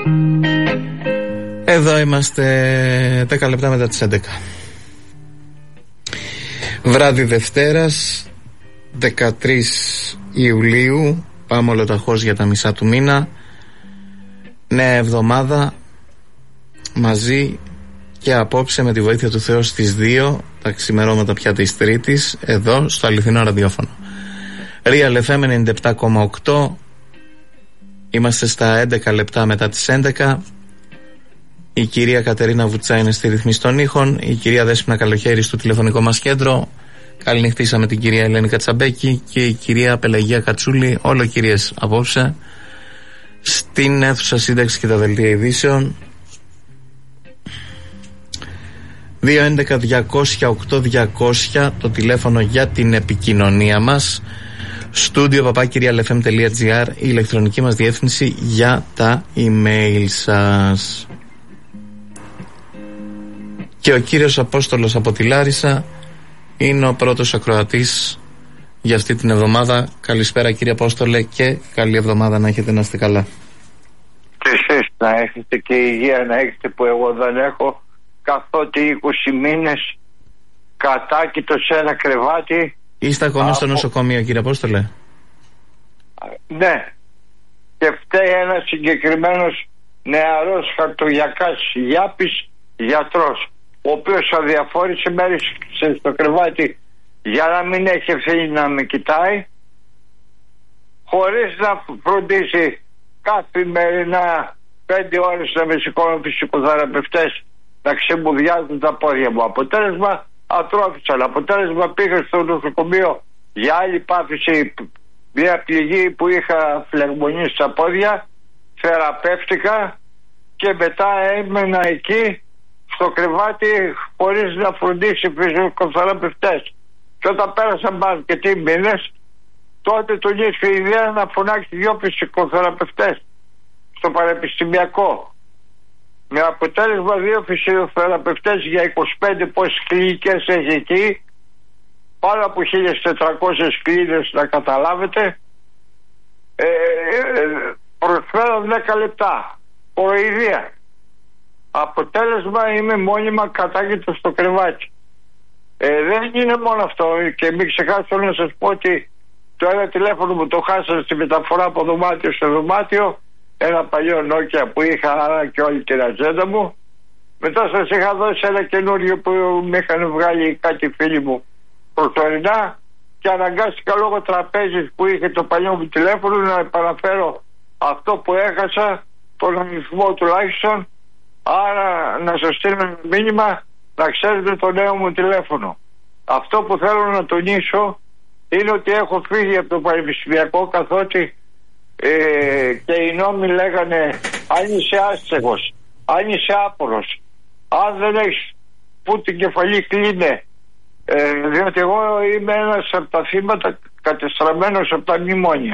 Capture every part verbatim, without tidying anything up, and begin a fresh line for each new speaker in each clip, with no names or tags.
Εδώ είμαστε δέκα λεπτά μετά τις έντεκα. Βράδυ Δευτέρας δεκατρείς Ιουλίου. Πάμε ολοταχώς για τα μισά του μήνα. Νέα εβδομάδα μαζί και απόψε με τη βοήθεια του Θεού στις δύο τα ξημερώματα πια της Τρίτης εδώ στο αληθινό ραδιόφωνο Real εφ εμ ενενήντα επτά κόμμα οκτώ. Είμαστε στα έντεκα λεπτά μετά τις έντεκα. Η κυρία Κατερίνα Βουτσά είναι στη ρυθμίση των ήχων, η κυρία Δέσποινα Καλοχέρη στο τηλεφωνικό μας κέντρο. Καληνυχτήσαμε την κυρία Ελένη Κατσαμπέκη και η κυρία Πελαγία Κατσούλη, όλο κυρίες απόψε, στην αίθουσα σύνταξη και τα δελτία ειδήσεων. δύο έντεκα διακόσια οκτώ διακόσια το τηλέφωνο για την επικοινωνία μας. Στούντιο παπάκυριαλ εφ εμ τελεία τζι άρ η ηλεκτρονική μας διεύθυνση για τα email σας. Και ο κύριος Απόστολος από τη Λάρισα είναι ο πρώτος ακροατής για αυτή την εβδομάδα. Καλησπέρα κύριε Απόστολε και καλή εβδομάδα να έχετε, να είστε καλά.
Και εσείς να έχετε και υγεία να έχετε που εγώ δεν έχω, καθότι είκοσι μήνες κατάκητο σε ένα κρεβάτι. Είστε ακόμα από... στο νοσοκομείο κύριε Απόστολε? Ναι. Και φταίει ένας συγκεκριμένος νεαρός χαρτογιακάς γιάπης γιατρός, ο οποίος αδιαφόρησε μέρες στο κρεβάτι για να μην έχει ευθύνη να με κοιτάει, χωρίς να φροντίσει καθημερινά πέντε ώρες να με σηκώνουν φυσικοθεραπευτές να ξεμπουδιάζουν τα πόδια μου. Αποτέλεσμα ατρόφησαν. Αποτέλεσμα πήγα στο νοσοκομείο για άλλη πάθηση, μια πληγή που είχα φλεγμονήσει στα πόδια, θεραπεύτηκα και μετά έμενα εκεί στο κρεβάτι χωρίς να φροντίσει φυσικοθεραπευτές. Και όταν πέρασαν πάνω και τι μήνες, τότε τον ήρθε η ιδέα να φωνάξει δυο φυσικοθεραπευτές στο πανεπιστημιακό. Με αποτέλεσμα δύο φυσικοθεραπευτές για είκοσι πέντε πόσες κλινικές έχει εκεί, πάνω από χίλιες τετρακόσιες κλίνες να καταλάβετε, ε, ε, προσφέραν δέκα λεπτά. Κοροϊδία. Αποτέλεσμα είμαι μόνιμα κατάγητο στο κρεβάτι. Ε, δεν είναι μόνο αυτό, και μην ξεχάσω να σας πω ότι το ένα τηλέφωνο μου το χάσανε στη μεταφορά από δωμάτιο σε δωμάτιο, ένα παλιό Nokia που είχα, άρα και όλη την ατζέντα μου. Μετά σας είχα δώσει ένα καινούριο που με είχαν βγάλει κάτι φίλοι μου προσωρινά και αναγκάστηκα λόγω τραπέζης που είχε το παλιό μου τηλέφωνο να επαναφέρω αυτό που έχασα, τον αριθμό τουλάχιστον. Άρα να σας στείλω ένα μήνυμα να ξέρετε το νέο μου τηλέφωνο. Αυτό που θέλω να τονίσω είναι ότι έχω φύγει από το πανεπιστημιακό, καθότι ε, και οι νόμοι λέγανε αν είσαι άστεγος, αν είσαι άπορος, αν δεν έχεις που την κεφαλή κλείνε, ε, διότι εγώ είμαι ένας από τα θύματα κατεστραμμένος από τα μνημόνια.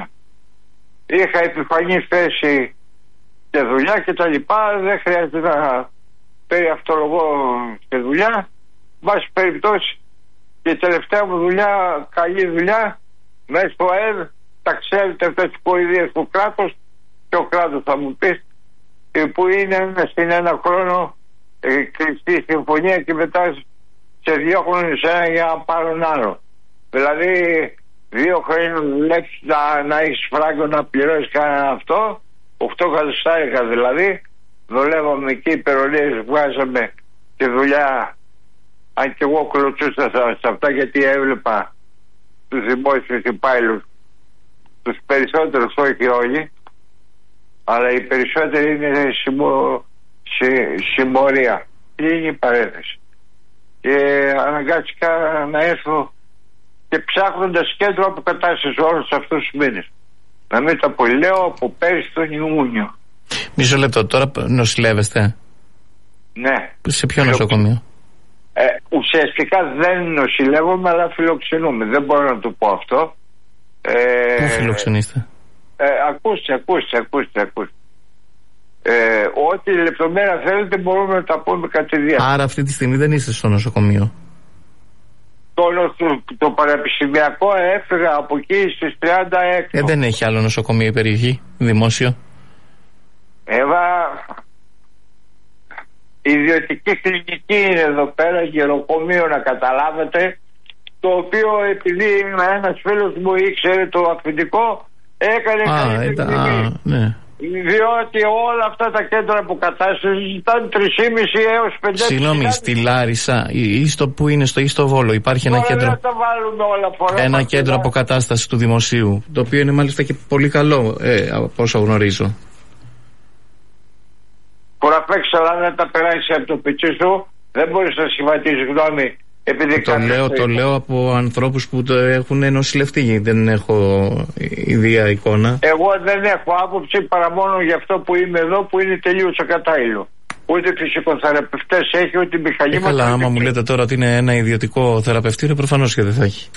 Είχα επιφανή θέση και δουλειά και τα λοιπά, δεν χρειάζεται να περιαυτολογώ σε δουλειά. Βάση περιπτώσει, και η τελευταία μου δουλειά, καλή δουλειά, μέσα στο ΑΕΔ, τα ξέρετε αυτές τις κοροϊδίες του κράτους, και ο κράτος θα μου πει, που είναι στην ένα χρόνο ε, κλειστή συμφωνία και μετά σε δύο χρόνους ένα για να πάρουν άλλο. Δηλαδή, δύο χρόνια να δουλέψεις, να, να έχεις φράγκο να πληρώσεις κανένα αυτό, οκτώ εκατοστάρικα δηλαδή, δουλεύαμε εκεί, υπερολίες βγάζαμε τη δουλειά, αν και εγώ κλωτσούσα σε αυτά γιατί έβλεπα τους δημόσιους υπάλληλους, τους περισσότερους, όχι όλοι, αλλά οι περισσότεροι είναι συμμο, συ, συμμορία. Κλείνει η παρένθεση. Και αναγκάστηκα να έρθω και ψάχνοντας κέντρο αποκατάστασης όλους αυτούς τους μήνες. Να μην τα πολυλαίω από πέρυσι τον Ιούνιο.
Μισό λεπτό, τώρα νοσηλεύεστε?
Ναι.
Σε ποιο νοσοκομείο?
Ε, ουσιαστικά δεν νοσηλεύομαι, αλλά φιλοξενούμε. Δεν μπορώ να το πω αυτό. Ε,
Πού φιλοξενείστε?
Ε, ακούστε, ακούστε, ακούστε, ακούστε. Ε, ό,τι λεπτομέρεια θέλετε μπορούμε να τα πούμε κατηδίαν.
Άρα αυτή τη στιγμή δεν είστε στο νοσοκομείο?
Το, το, το πανεπιστημιακό έφυγα από εκεί στις τριάντα έξι.
Ε, δεν έχει άλλο νοσοκομείο η περιοχή, δημόσιο?
Εύα, ιδιωτική κλινική είναι εδώ πέρα, γεροκομείο να καταλάβετε, το οποίο επειδή ένας φίλος μου ήξερε το αφεντικό, έκανε
καλή τιμή. Ναι.
Διότι όλα αυτά τα κέντρα αποκατάστασης ήταν τρεις και μισό έως πέντε.
Συγγνώμη, στη Λάρισα ή στο που είναι στο, ή στο Βόλο υπάρχει ένα κέντρο,
όλα,
ένα κέντρο αποκατάστασης του δημοσίου, το οποίο είναι μάλιστα και πολύ καλό, ε, από όσο γνωρίζω.
Κουραφέξ, αλλά να τα περάσει από το πιτσί σου, δεν μπορείς να σχηματίσεις γνώμη. Επειδή
το λέω, το λέω από ανθρώπους που το έχουν νοσηλευτεί, δεν έχω ιδία εικόνα.
Εγώ δεν έχω άποψη παρά μόνο για αυτό που είμαι εδώ, που είναι τελείως ακατάλληλο. Ούτε φυσικοθεραπευτές έχει, ούτε μηχανήματα.
Ε, καλά, άμα μου λέτε τώρα ότι είναι ένα ιδιωτικό θεραπευτήριο, προφανώς και δεν θα έχει.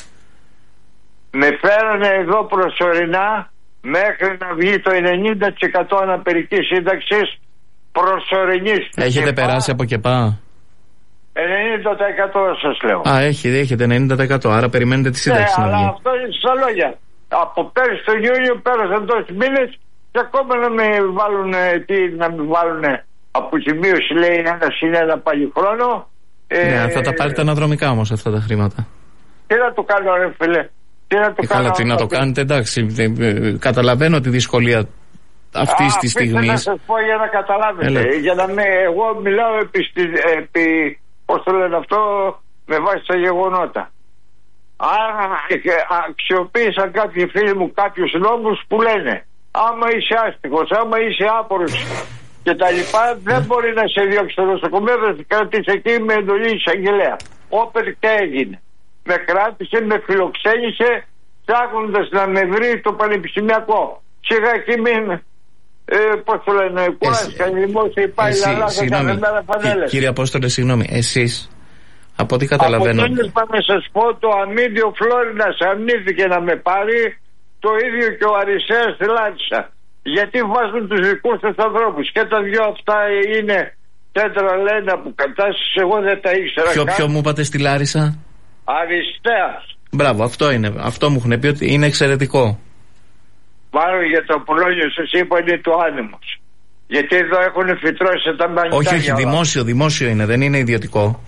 Με φέρανε εδώ προσωρινά μέχρι να βγει το ενενήντα τοις εκατό αναπηρικής σύνταξης προσωρινής.
Έχετε περάσει από ΚΕΠΑ?
ενενήντα τοις εκατό σας λέω.
Α, έχετε, έχετε ενενήντα τοις εκατό, άρα περιμένετε τη σύνταξη
ναι,
να βγει.
Αλλά αυτό είναι στα λόγια. Από πέρυσι τον Ιούνιο πέρασαν τόσοι μήνες και ακόμα να με βάλουν, τι, να με βάλουν αποζημίωση, λέει ένα συν ένα πάλι χρόνο.
Ναι,
ε,
θα τα πάρετε αναδρομικά όμως αυτά τα χρήματα.
Τι να το κάνω, ρε φίλε? Τι να το
ε,
κάνω?
Καλά, τι να το κάνετε, εντάξει. Καταλαβαίνω τη δυσκολία αυτή τη στιγμή.
Να σας πω για να καταλάβετε. Έλε. Για να με, εγώ μιλάω επί, επί πώς το λένε αυτό, με βάση τα γεγονότα. Άρα αξιοποίησαν κάποιοι φίλοι μου κάποιους νόμους που λένε άμα είσαι άστιχος, άμα είσαι άπορος και τα λοιπά, δεν μπορεί να σε διώξει το νοσοκομείο, θα σε κρατήσει εκεί με εντολή εισαγγελέα. Όπερ και έγινε. Με κράτησε, με φιλοξένησε, ψάχνοντας να με βρει το πανεπιστημιακό. Σιγά εκεί μην, ε, πώς το λένε, κουράστηκαν οι δημόσιοι υπάλληλοι, αλλά θα κάθε μέρα φανέλες.
Κύριε Απόστολε, συγγνώμη, εσείς, από ό,τι καταλαβαίνω.
Αποτέλεσμα να σας πω, το αμύντιο Φλόρινας αρνήθηκε να με πάρει, το ίδιο και ο Αρισέας στη Λάρισα. Γιατί βάζουν τους δικούς τους ανθρώπους και τα δυο αυτά είναι τέτρα λένε αποκατάσταση, εγώ δεν τα ήξερα.
Ποιο, ποιο μου είπατε στη Λάρισα?
Αριστέας.
Μπράβο, αυτό είναι, αυτό μου έχουν πει ότι είναι εξαιρετικό.
Μάλλον για το Πολόνιο σας είπα είναι το άνεμος. Γιατί εδώ έχουν φυτρώσει τα μανιτάρια.
Όχι, όχι, δημόσιο, δημόσιο είναι, δεν είναι ιδιωτικό.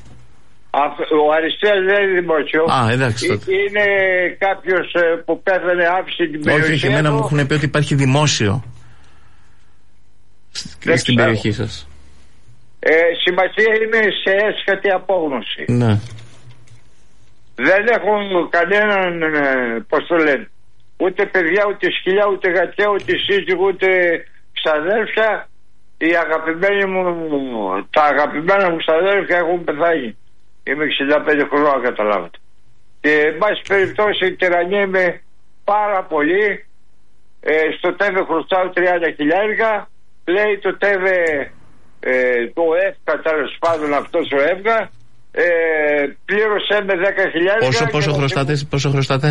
Ο Αριστέας δεν είναι δημόσιο.
Α, εντάξει τότε.
Είναι κάποιος που πέθανε, άφησε την περιοχή.
Όχι, όχι, εμένα μου έχουν πει ότι υπάρχει δημόσιο δεν στην ξέρω. Περιοχή σας.
Ε, σημασία είναι σε έσχατη απόγνωση.
Ναι.
Δεν έχουν κανέναν, πώς το λένε, ούτε παιδιά, ούτε σκυλιά, ούτε γατιά, ούτε σύζυγο, ούτε ξαδέρφια. Οι αγαπημένοι μου, τα αγαπημένα μου ξαδέρφια έχουν πεθάνει. Είμαι εξήντα πέντε χρόνια, καταλάβατε. Και εν πάση περιπτώσει τυραννιέμαι πάρα πολύ. Ε, στο ΤΕΒΕ χρωστάω τριάντα χιλιάρικα. Λέει το ΤΕΒΕ, ε, το ΕΦΚΑ, τέλος πάντων αυτός ο ΕΦΚΑ, ε, πλήρωσέ με δέκα χιλιάρικα.
Πόσο, πόσο χρωστάτε, πόσο χρωστάτε?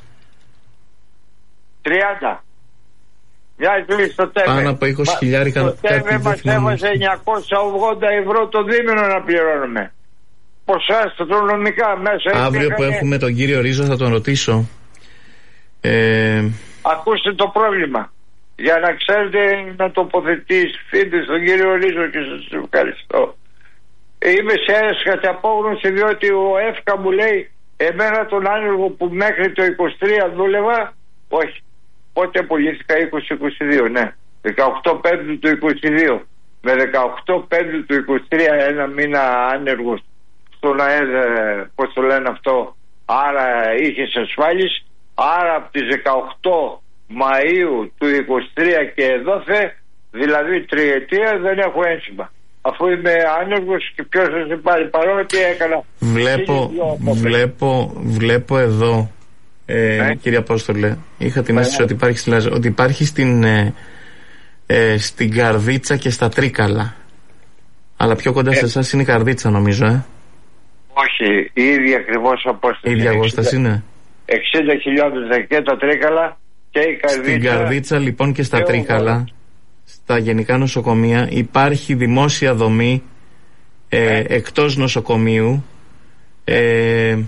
τριάντα. Μια ζωή στο ΤΕΒΕ.
Πάνω από είκοσι χιλιάρικα.
Το ΤΕΒΕ μας έβαζε εννιακόσια ογδόντα ευρώ το δίμηνο να πληρώνουμε. Ποσά αστρονομικά μέσα.
Αύριο που έχουμε τον κύριο Ρίζο θα τον ρωτήσω. Ε...
Ακούστε το πρόβλημα. Για να ξέρετε να τοποθετήσετε στον κύριο Ρίζο και σας ευχαριστώ. Είμαι σε έσχατη απόγνωση διότι ο ΕΦΚΑ μου λέει εμένα τον άνεργο που μέχρι το είκοσι τρία δούλευα, όχι, πότε απολύθηκα είκοσι είκοσι δύο, ναι, δεκαοκτώ πέμπτου του είκοσι δύο, με δεκαοκτώ πέμπτου του είκοσι τρία ένα μήνα άνεργος στον ΑΕΔ, πώς το λένε αυτό, άρα είχες ασφάλιση, άρα από τις δεκαοκτώ Μαΐου του είκοσι τρία και εδώθε, δηλαδή τριετία, δεν έχω ένσημα. Αφού είμαι άνεργος και ποιος θα σε πάρει, παρότι έκανα.
Βλέπω, βλέπω, βλέπω εδώ, ε, ε? κύριε Απόστολε, είχα την αίσθηση ε, ότι υπάρχει, στην, ότι υπάρχει στην, ε, ε, στην Καρδίτσα και στα Τρίκαλα. Αλλά πιο κοντά ε. σε εσάς είναι η Καρδίτσα, νομίζω, ε.
Όχι, η ίδια ακριβώς απόσταση.
Η ίδια απόσταση είναι.
εξήντα χιλιόμετρα και τα Τρίκαλα και η Καρδίτσα.
Στην Καρδίτσα λοιπόν και στα και Τρίκαλα, στα γενικά νοσοκομεία, υπάρχει δημόσια δομή ε, ε. εκτός νοσοκομείου. Ε,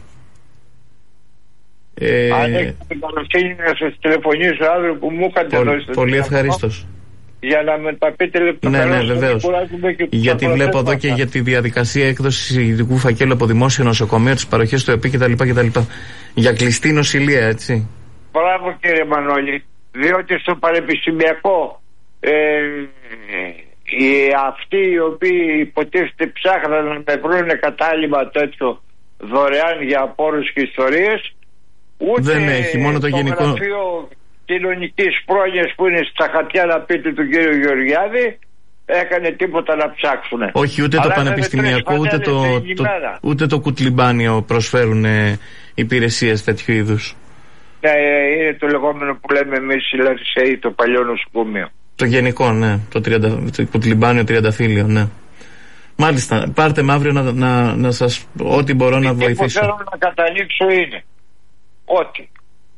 ε, Αν έχετε την καλοσύνη να σας τηλεφωνήσω αύριο που μου είχατε
δώσει. Πολύ ευχαρίστως.
για να με τα πείτε λεπτομερώς.
Ναι, ναι, βεβαίως. Γιατί βλέπω εδώ και για τη διαδικασία έκδοση ειδικού φακέλου από δημόσιο νοσοκομείο, τις παροχές του ΕΠΗ κτλ. κτλ. Για κλειστή νοσηλεία, έτσι.
Μπράβο κύριε Μανώλη, διότι στο πανεπιστημιακό ε, οι αυτοί οι οποίοι υποτίθεται ψάχναν να με βρουν κατάλημα τέτοιο δωρεάν για απόρρους και ιστορίες, ούτε
δεν έχει, μόνο το, το γενικό
γραφείο κοινωνικής πρόνοιας που είναι στα χαρτιά να πείτε του κύριου Γεωργιάδη έκανε τίποτα να ψάξουν.
Όχι, ούτε αλλά το πανεπιστημιακό ούτε το, το, ούτε το κουτλιμπάνιο προσφέρουν ε, υπηρεσίες τέτοιου είδους.
Ναι, είναι το λεγόμενο που λέμε εμείς οι Λαρισαίοι, το παλιό νοσοκομείο.
Το γενικό, ναι, το, το κουτλιμπάνιο τριανταφύλλιο, ναι. Μάλιστα, πάρτε με αύριο να, να, να σας ό,τι μπορώ και να βοηθήσω.
Αυτό που θέλω να καταλήξω είναι ότι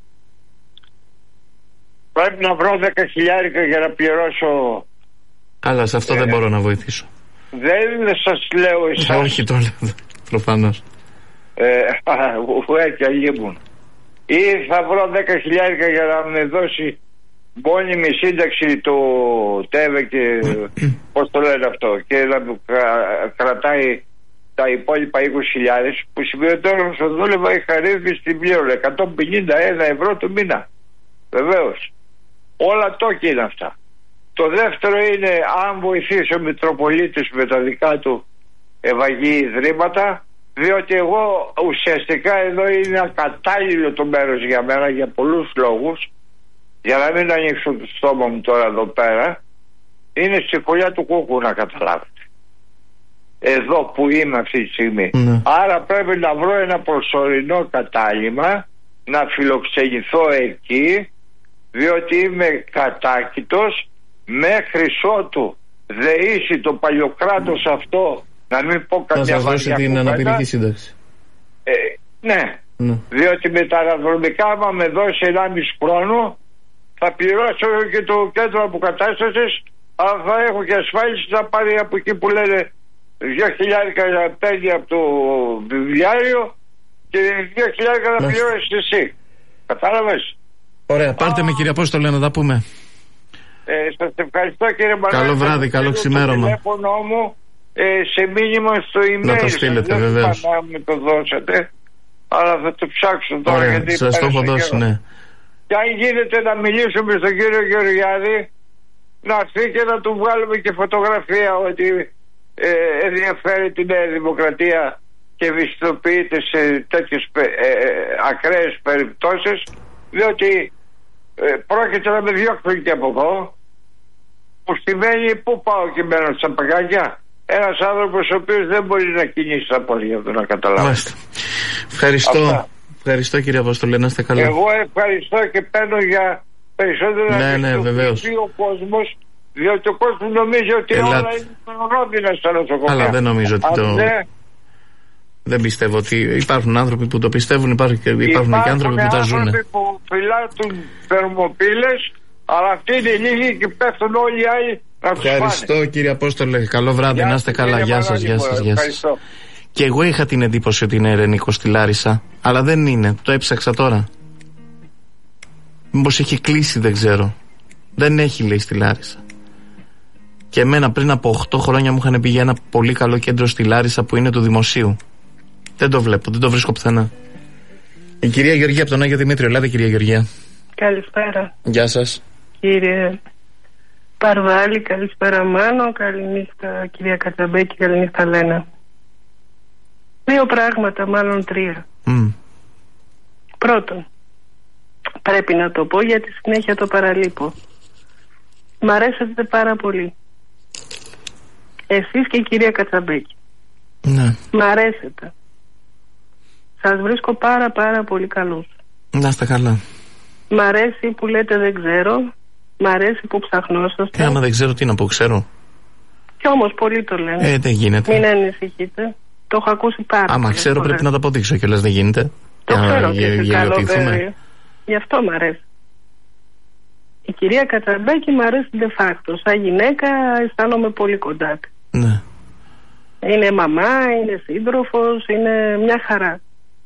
πρέπει να βρω δέκα χιλιάρικα για να πληρώσω.
Καλά, σε αυτό ε, δεν μπορώ να βοηθήσω.
Δεν σας λέω εσάς.
Όχι, το λέω, προφανώς.
Ουέ και αλλήμουν. Ή θα βρω δέκα χιλιάρικα για να με δώσει μόνιμη σύνταξη του ΤΕΒΕ και πώς το λένε αυτό, και να κρατάει τα υπόλοιπα είκοσι χιλιάδες, που σημαίνει ότι τώρα όσο δούλευα είχα ρύθμιση στην πλήρω εκατόν πενήντα ένα ευρώ το μήνα. Βεβαίως. Όλα τόκι είναι αυτά. Το δεύτερο είναι αν βοηθήσει ο Μητροπολίτης με τα δικά του ευαγή ιδρύματα, διότι εγώ ουσιαστικά εδώ είναι ακατάλληλο το μέρος για μένα για πολλούς λόγους, για να μην ανοίξω το στόμα μου τώρα εδώ πέρα. Είναι στη φωλιά του Κούκου, να καταλάβετε, εδώ που είμαι αυτή τη στιγμή. Mm. Άρα πρέπει να βρω ένα προσωρινό κατάλημα, να φιλοξενηθώ εκεί, διότι είμαι κατάκητος μέχρι ότου δεήσει το παλιοκράτος mm. αυτό, να μην πω καμιά βαριά. Θα σας δώσει την αναπηρική σύνταξη. Ε, ναι, mm. διότι με τα αναδρομικά, άμα με δώσει ενάμιση χρόνο, θα πληρώσω και το κέντρο αποκατάστασης, αλλά θα έχω και ασφάλιση να πάρει από εκεί που λένε δύο χιλιάρικα να παίρνει από το βιβλιάριο και δύο χιλιάρικα να πληρώσεις εσύ. Κατάλαβες?
Ωραία, πάρτε με κύριε Απόστολε να τα πούμε.
Ε, σας ευχαριστώ κύριε Μαράκη.
Καλό βράδυ, καλό ξημέρωμα.
Το τηλέφωνο μου ε, σε μήνυμα στο email.
Να το στείλετε βεβαίως.
Δεν θα με το δώσετε, αλλά θα το ψάξω τώρα.
Ωραία,
γιατί
σας το έχω δώσει, ναι.
Και αν γίνεται να μιλήσουμε στον κύριο Γεωργιάδη, να έρθει και να του βγάλουμε και φωτογραφία ότι ε, ενδιαφέρει τη Νέα Δημοκρατία και ευαισθητοποιείται σε τέτοιες ε, ε, ακραίες περιπτώσεις, διότι ε, πρόκειται να με διώχνουν και από εδώ, που σημαίνει πού πάω και μένω στα παγάκια. Ένας άνθρωπος ο οποίος δεν μπορεί να κινήσει τα πόδια του, να καταλάβει.
Ευχαριστώ. Αυτά. Ευχαριστώ κύριε Αποστολέ, να είστε καλά.
Εγώ ευχαριστώ και παίρνω για περισσότερο
ναι, να
πιστοποιηθεί ο κόσμος, διότι ο κόσμος νομίζει ότι Ελάτε. όλα είναι ρόδινα στα νοσοκομεία.
Αλλά δεν νομίζω ότι το...
Ναι.
Δεν πιστεύω ότι υπάρχουν άνθρωποι που το πιστεύουν, υπάρχουν και, υπάρχουν υπάρχουν και άνθρωποι που τα ζουν.
Υπάρχουν άνθρωποι που φυλάτουν θερμοπύλες, αλλά αυτοί είναι λίγοι και πέφτουν όλοι οι άλλοι να τους
Ευχαριστώ φάνε. Κύριε Απόστολε, καλό βράδυ, γεια να είστε καλά. Γεια σας, γεια σας, γεια σας. Και εγώ είχα την εντύπωση ότι είναι Ερενικό στη Λάρισα, αλλά δεν είναι. Το έψαξα τώρα. Μήπως έχει κλείσει, δεν ξέρω. Δεν έχει, λέει, στη Λάρισα. Και εμένα πριν από οκτώ χρόνια μου είχαν πει για ένα πολύ καλό κέντρο στη Λάρισα που είναι του Δημοσίου. Δεν το βλέπω, δεν το βρίσκω πουθενά. Η κυρία Γεωργία από τον Άγιο Δημήτριο. Ελάτε, κυρία Γεωργία.
Καλησπέρα.
Γεια σας.
Κύριε Παρβάλη, καλησπέρα Μάνο, καληνύχτα κυρία Κατσαμπέκη, καληνύχτα Λένα. Δύο πράγματα, μάλλον τρία. Mm. Πρώτον, πρέπει να το πω γιατί συνέχεια το παραλείπω. Μ' αρέσετε πάρα πολύ. Εσείς και η κυρία Κατσαμπέκη.
Ναι.
Μ' αρέσετε. Σας βρίσκω πάρα πάρα πολύ καλούς.
Να είστε καλά.
Μ' αρέσει που λέτε δεν ξέρω. Μ' αρέσει που ψαχνόσαστε.
Ε, άμα δεν ξέρω τι να πω, ξέρω.
Κι όμως πολλοί το λένε.
Ε, δεν γίνεται.
Μην ανησυχείτε. Το έχω ακούσει πάρα πολύ.
Άμα ξέρω πρέπει να το αποδείξω κιόλας, δεν γίνεται.
Το ξέρω και εσύ καλό παιδί. Γι' αυτό μ' αρέσει. Η κυρία Κατσαμπέκη μ' αρέσει de facto. Σαν γυναίκα αισθάνομαι πολύ κοντά.
Ναι.
Είναι μαμά, είναι σύντροφος, είναι μια χαρά.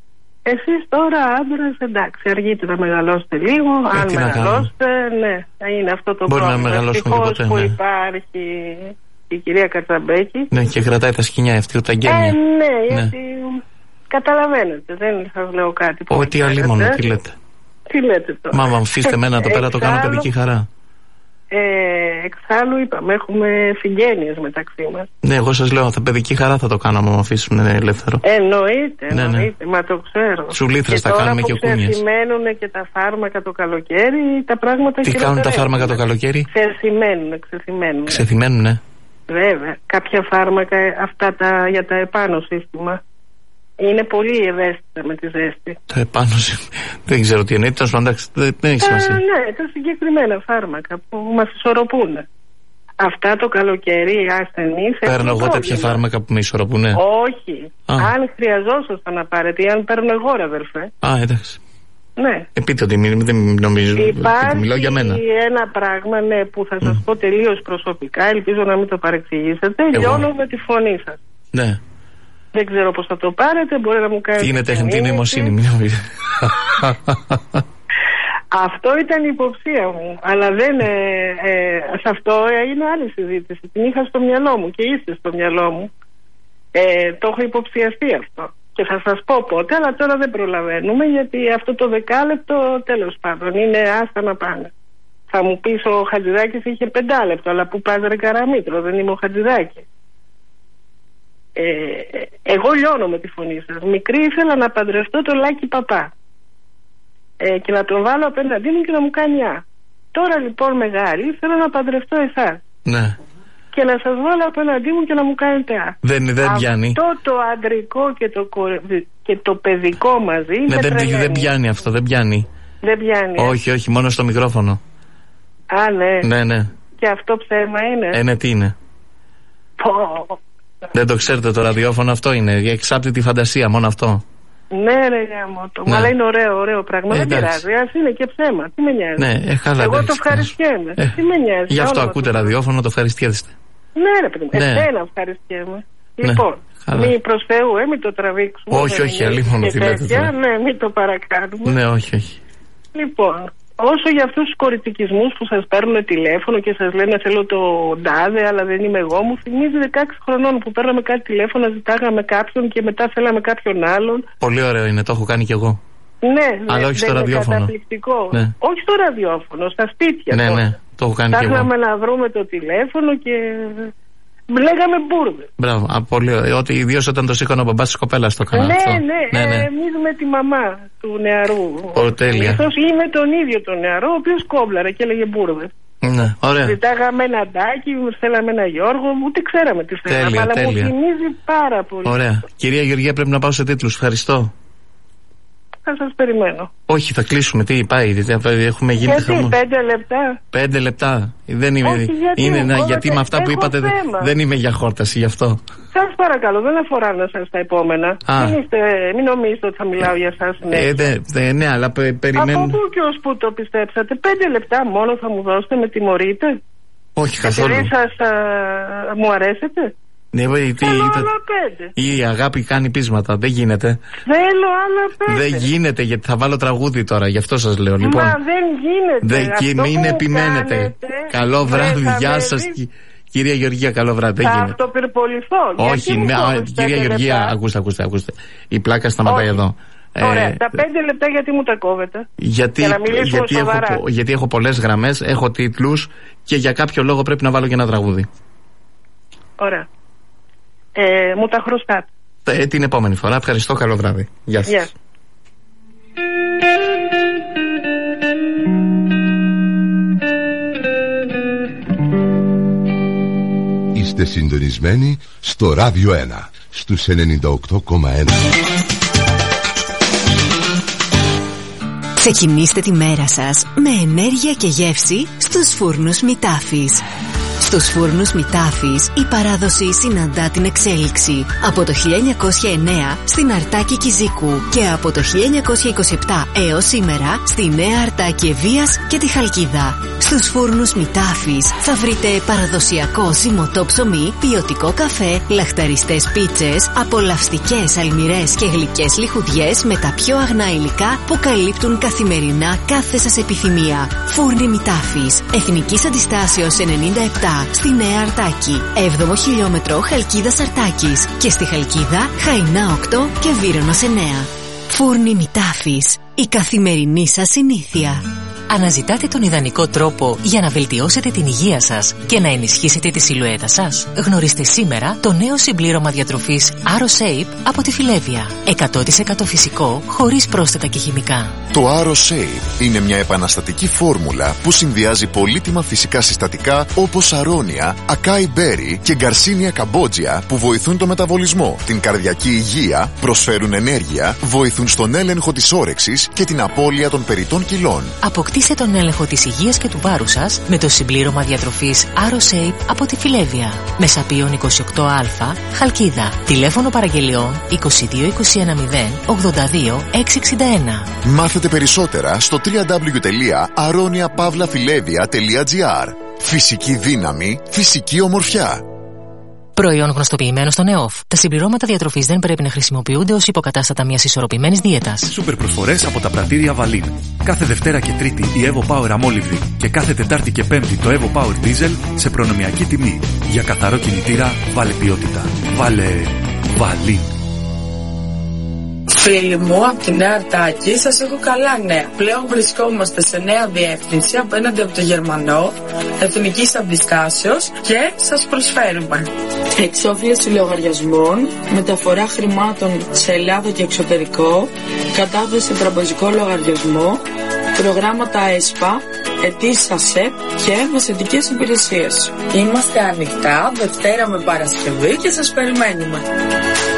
Εσείς τώρα άντρας, εντάξει, αργείτε να μεγαλώσετε λίγο.
Ε,
αν μεγαλώσετε, ναι, είναι αυτό το
Μπορεί
πρόβλημα.
Να μεγαλώσουμε
Ευτυχώς
ποτέ,
που
ναι.
υπάρχει η κυρία Κατσαμπέκη.
Ναι, και κρατάει τα σκοινιά αυτή, τα γένεια.
Ε, ναι,
ναι,
γιατί καταλαβαίνετε, δεν σας λέω κάτι.
Ω, τι αλίμονο, τι λέτε.
Τι λέτε τώρα.
Μάμα, αφήστε μένα εδώ πέρα, το κάνω παιδική χαρά.
Ε, εξάλλου είπαμε, έχουμε συγγένειες μεταξύ μας.
Ναι, εγώ σας λέω, θα παιδική χαρά θα το κάνω άμα με αφήσουν ελεύθερο.
Εννοείται,
ναι,
εννοείται,
ναι.
μα το ξέρω.
Τσουλήθρες θα κάνουμε και κούνιες.
Και ξεθυμένουν και τα φάρμακα το καλοκαίρι, τα πράγματα
τι κάνουν τα φάρμακα το καλοκαίρι?
Ξεθυμένουν, ξεθυμένουν.
Ξεθυμένουν, ναι.
Βέβαια, κάποια φάρμακα αυτά τα, για τα επάνω σύστημα είναι πολύ ευαίσθητα με τη ζέστη.
Το επάνω σύστημα, δεν ξέρω τι εννοείται, εντάξει, δεν, δεν έχει σημασία.
Ε, ναι, τα συγκεκριμένα φάρμακα που μας ισορροπούν. Αυτά το καλοκαίρι ασθενείς.
Παίρνω εγώ τέτοια φάρμακα που με ισορροπούνε?
Όχι. Α. Αν χρειαζόσασταν να πάρετε ή αν παίρνω εγώ, ρε αδερφέ.
Α, εντάξει.
Ναι.
Ε, πείτε ότι δεν νομίζω.
Υπάρχει
μιλάω για μένα.
ένα πράγμα, ναι, που θα σας mm. πω τελείως προσωπικά, ελπίζω να μην το παρεξηγήσετε. Λιώνω με τη φωνή σας.
Ναι.
Δεν ξέρω πώς θα το πάρετε, μπορεί να μου κάνετε.
Τι είναι τεχνητή νοημοσύνη, μην νομίζετε.
Αυτό ήταν η υποψία μου, αλλά δεν, ε, ε, σε αυτό είναι άλλη συζήτηση. Την είχα στο μυαλό μου και είστε στο μυαλό μου. Ε, το έχω υποψιαστεί αυτό. Και θα σας πω πότε, αλλά τώρα δεν προλαβαίνουμε, γιατί αυτό το δεκάλεπτο τέλος πάντων είναι άστα να πάνε. Θα μου πεις ο Χατζηδάκης είχε πεντάλεπτο, αλλά που πας ρε Καραμήτρο, δεν είμαι ο Χατζηδάκης. Ε, εγώ λιώνω με τη φωνή σας. Μικρή ήθελα να παντρευτώ το Λάκη Παπά. Ε, και να τον βάλω απέναντί μου και να μου κάνει α. Τώρα λοιπόν μεγάλη θέλω να παντρευτώ εσάς.
Ναι.
Και να σας βάλω απέναντί μου και να μου κάνετε α.
Δεν, δεν πιάνει.
Αυτό το αντρικό και το, και το παιδικό μαζί.
Ναι, δεν, δεν πιάνει αυτό, δεν πιάνει.
Δεν πιάνει.
Όχι, όχι, μόνο στο μικρόφωνο.
Α, ναι.
Ναι, ναι.
Και αυτό ψέμα είναι.
Ε, ναι, τι είναι.
Πω.
Δεν το ξέρετε, το ραδιόφωνο αυτό είναι. Εξάπτει τη φαντασία, μόνο αυτό.
Ναι, ρε γάμο, ναι. Αλλά είναι ωραίο, ωραίο πράγμα. Ε, δεν πειράζει. Ας είναι και ψέμα. Τι με νοιάζει.
Ναι, ε, καλά,
εγώ το ευχαριστιέμαι. Ε, Τι με νοιάζει.
Γι' αυτό ακούτε το ραδιόφωνο, το ευχαριστιέστε.
Ναι, ρε παιδί μου. Ναι. Εσένα ευχαριστιέμαι. Ναι. Λοιπόν, μη προς Θεού, ε, μην το τραβήξουμε.
Όχι, όχι, αλίμονο τι λέτε.
Ναι, μην το παρακάνουμε.
Ναι, όχι, όχι.
Λοιπόν, όσο για αυτούς τους κοριτικισμούς που σας παίρνουν τηλέφωνο και σας λένε θέλω το ντάδε, αλλά δεν είμαι εγώ, μου θυμίζει δεκαέξι χρονών που παίρναμε κάτι τηλέφωνο, ζητάγαμε κάποιον και μετά θέλαμε κάποιον άλλον.
Πολύ ωραίο είναι, το έχω κάνει κι εγώ.
Ναι,
αλλά
ναι,
όχι στο ραδιόφωνο.
Καταπληκτικό.
Ναι.
Όχι στο ραδιόφωνο, στα σπίτια.
Ναι, ναι, το έχω κάνει κι εγώ.
Ψάχναμε να βρούμε το τηλέφωνο και λέγαμε μπουρδε.
Μπράβο, α, πολύ ωραίο. Ότι ιδίως όταν το σήκωνε ο μπαμπάς της κοπέλας το έκανα
ναι,
αυτό.
Ναι,
ναι, ναι.
Ε, εμείς με τη μαμά του νεαρού.
Ω, τέλεια.
Ίσως ή με τον ίδιο τον νεαρό, ο οποίος κόμπλαρε και έλεγε μπουρδε.
Ναι, ωραία.
Ζητάγαμε ένα Ντάκι, θέλαμε ένα Γιώργο, ούτε ξέραμε τι θέλαμε. Αλλά τέλεια. Μου θυμίζει πάρα πολύ.
Ωραία. Κυρία Γεωργία, πρέπει να πάω σε τίτλους. Ευχαριστώ.
Θα σας περιμένω.
Όχι, θα κλείσουμε. Τι πάει, έχουμε γίνει.
Γιατί,
χαμό.
πέντε λεπτά.
Πέντε λεπτά. Δεν είμαι.
Όχι, γιατί,
είναι, να, γιατί με αυτά που είπατε
θέμα.
δεν είμαι για χόρταση γι' αυτό.
Σας παρακαλώ, δεν αφορά να σας τα επόμενα. Μην, είστε, μην νομίζετε ότι θα μιλάω για σας. Ναι,
ε, δε, δε, ναι αλλά πε, περιμένω.
Από πού και ως πού το πιστέψατε. Πέντε λεπτά μόνο θα μου δώσετε, με τιμωρείτε.
Όχι καθόλου.
Επειδή σας α, μου αρέσετε.
Ναι, τι,
θέλω
τα...
άλλα πέντε.
Η αγάπη κάνει πείσματα. Δεν γίνεται.
Θέλω άλλα πέντε.
Δεν γίνεται, γιατί θα βάλω τραγούδι τώρα. Γι' αυτό σας λέω. Λοιπόν,
μα δεν γίνεται.
Δεν μην επιμένετε.
Κάνετε,
καλό βράδυ. Γεια σας. Κυρία Γεωργία, καλό βράδυ.
Θα αυτοπυρποληθώ.
Όχι, με, α, κυρία Γεωργία, λεπτά. ακούστε, ακούστε, ακούστε. Η πλάκα σταματάει εδώ.
Ωραία, ε, τα πέντε λεπτά γιατί μου τα κόβετε.
Γιατί, για να γιατί, έχω, γιατί έχω πολλές γραμμές, έχω τίτλους και για κάποιο λόγο πρέπει να βάλω και ένα τραγούδι.
Ωραία. Ε, μου τα χρωστάτε.
Ε, την επόμενη φορά. Ευχαριστώ, καλό βράδυ. Γεια σας. Yeah.
Είστε συντονισμένοι στο Ράδιο ένα, στους ενενήντα οκτώ κόμμα ένα.
Ξεκινήστε τη μέρα σας με ενέργεια και γεύση στους φούρνους Μητάφης. Στο Στους φούρνους Μητάφης η παράδοση συναντά την εξέλιξη. Από το χίλια εννιακόσια εννέα στην Αρτάκη Κιζίκου και από το χίλια εννιακόσια είκοσι επτά έως σήμερα στη Νέα Αρτάκη Ευβοίας και τη Χαλκίδα. Στους φούρνους Μητάφης θα βρείτε παραδοσιακό ζυμωτό ψωμί, ποιοτικό καφέ, λαχταριστές πίτσες, απολαυστικές αλμυρές και γλυκές λιχουδιές με τα πιο αγνά υλικά που καλύπτουν καθημερινά κάθε σας επιθυμία. Φούρνοι Μητάφης, Εθνικής Αντιστάσεως ενενήντα επτά στη Νέα Αρτάκη, έβδομο χιλιόμετρο Χαλκίδας Αρτάκης και στη Χαλκίδα Χαϊνά οκτώ και Βύρωνος εννέα. Φούρνοι Μητάφης, η καθημερινή σας συνήθεια.
Αναζητάτε τον ιδανικό τρόπο για να βελτιώσετε την υγεία σας και να ενισχύσετε τη σιλουέτα σας? Γνωρίστε σήμερα το νέο συμπλήρωμα διατροφής AroShape από τη Φιλέβια. εκατό τοις εκατό φυσικό, χωρίς πρόσθετα και χημικά.
Το AroShape είναι μια επαναστατική φόρμουλα που συνδυάζει πολύτιμα φυσικά συστατικά όπως αρώνια, ακάι μπέρι και γκαρσίνια καμπότζια που βοηθούν το μεταβολισμό, την καρδιακή υγεία, προσφέρουν ενέργεια, βοηθούν στον έλεγχο της όρεξης και την απώλεια των περιττών κιλών.
Αποκτήστε τον έλεγχο της υγείας και του βάρους σας με το συμπλήρωμα διατροφής AroShape από τη Φιλέβια. Μεσαπίων είκοσι οκτώ α, Χαλκίδα. Τηλέφωνο παραγγελιών είκοσι δύο είκοσι ένα μηδέν ογδόντα δύο εξακόσια εξήντα ένα.
Μάθετε περισσότερα στο double-u double-u double-u τελεία aronia pavla filevia τελεία gr. Φυσική δύναμη, φυσική ομορφιά.
Προϊόν γνωστοποιημένο στον ΕΟΦ. Τα συμπληρώματα διατροφής δεν πρέπει να χρησιμοποιούνται ως υποκατάστατα μιας ισορροπημένης δίαιτας.
Σούπερ προσφορές από τα πρατήρια Βαλίν. Κάθε Δευτέρα και Τρίτη η Evo Power αμόλυβδη και κάθε Τετάρτη και Πέμπτη το Evo Power Diesel σε προνομιακή τιμή. Για καθαρό κινητήρα, βάλε ποιότητα. Βάλε Βαλίν.
Φίλοι μου, από τη Νέα Αρτάκη σας έχω καλά νέα. Πλέον βρισκόμαστε σε νέα διεύθυνση απέναντι από το Γερμανό, Εθνικής Αντιστάσεως και σας προσφέρουμε εξόφληση λογαριασμών, μεταφορά χρημάτων σε Ελλάδα και εξωτερικό, κατάθεση τραπεζικό λογαριασμό, προγράμματα ΕΣΠΑ, αιτήσεις ΑΣΕΠ και μεσαιτικές υπηρεσίες. Είμαστε ανοιχτά Δευτέρα με Παρασκευή και σας περιμένουμε.